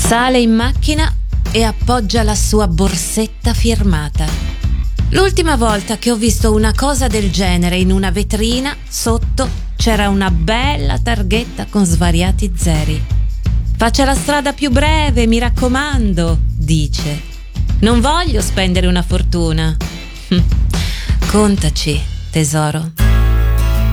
Sale in macchina e appoggia la sua borsetta firmata. L'ultima volta che ho visto una cosa del genere in una vetrina, sotto c'era una bella targhetta con svariati zeri. Faccia la strada più breve, mi raccomando, dice. Non voglio spendere una fortuna. Contaci, tesoro.